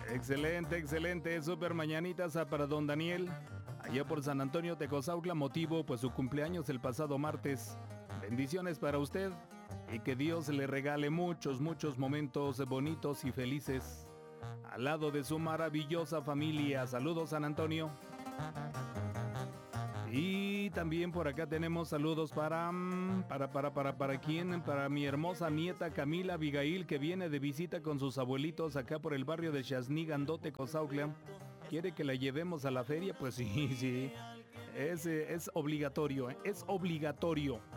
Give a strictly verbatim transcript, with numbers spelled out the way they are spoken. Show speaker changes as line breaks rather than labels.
Excelente, excelente, súper mañanitas a- para don Daniel. Allá por San Antonio Tecozautla, motivo pues su cumpleaños el pasado martes. Bendiciones para usted y que Dios le regale muchos, muchos momentos bonitos y felices al lado de su maravillosa familia. Saludos, San Antonio. Y también por acá tenemos saludos para, mm, para, para, para, para quién, para mi hermosa nieta Camila Abigail, que viene de visita con sus abuelitos acá por el barrio de Chasní, Gandote, Cozautla. ¿Quiere que la llevemos a la feria? Pues sí, sí. Es, eh, es obligatorio, ¿eh? Es obligatorio.